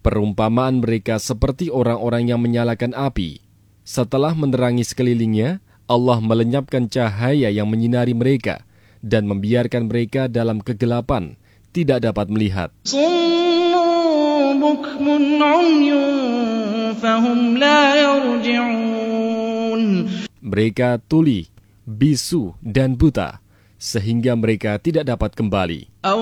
Perumpamaan mereka seperti orang-orang yang menyalakan api. Setelah menerangi sekelilingnya, Allah melenyapkan cahaya yang menyinari mereka dan membiarkan mereka dalam kegelapan, tidak dapat melihat. Mereka tuli, bisu, dan buta, sehingga mereka tidak dapat kembali.